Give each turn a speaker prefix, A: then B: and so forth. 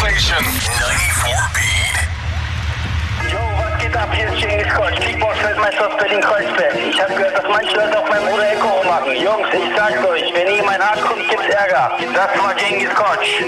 A: station, 94 Beat.
B: Jo, was geht ab? Hier ist Genghis Khan, Kickbox-Weltmeister aus Berlin-Kreuzberg. Ich habe gehört, dass manche Leute auf meinen Bruder Echo machen. Jungs, ich sag's euch, wenn ihr in mein Arsch kommt, gibt's Ärger. Das war Genghis Khan.